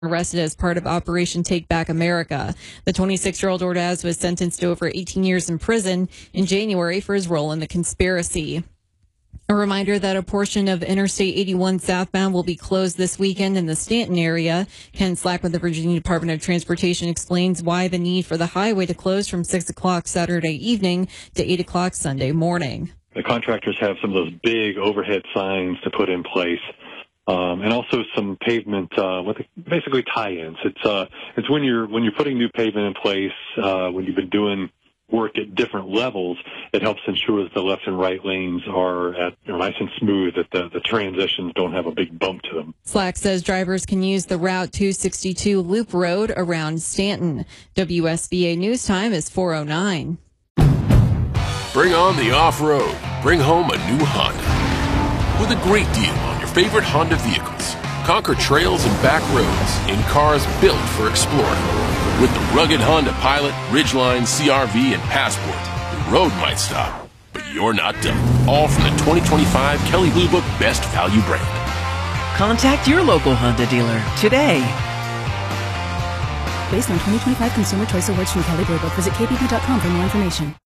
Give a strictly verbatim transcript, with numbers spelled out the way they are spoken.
arrested as part of Operation Take Back America. The twenty-six-year-old Ordaz was sentenced to over eighteen years in prison in January for his role in the conspiracy. A reminder that a portion of Interstate eighty-one southbound will be closed this weekend in the Stanton area. Ken Slack with the Virginia Department of Transportation explains why the need for the highway to close from six o'clock Saturday evening to eight o'clock Sunday morning. The contractors have some of those big overhead signs to put in place. Um, and also some pavement, uh, with basically tie-ins. It's, uh, it's when you're, when you're putting new pavement in place, uh, when you've been doing work at different levels, it helps ensure that the left and right lanes are at, are nice and smooth, that the, the transitions don't have a big bump to them. Slack says drivers can use the Route two sixty-two Loop Road around Stanton. W S B A News Time is four oh nine. Bring on the off-road. Bring home a new Honda. With a great deal on your favorite Honda vehicles. Conquer trails and back roads in cars built for exploring. With the rugged Honda Pilot, Ridgeline, C R V, and Passport, the road might stop, but you're not done. All from the twenty twenty-five Kelley Blue Book Best Value brand. Contact your local Honda dealer today. Based on twenty twenty-five Consumer Choice Awards from Kelley Blue Book, visit K B B dot com for more information.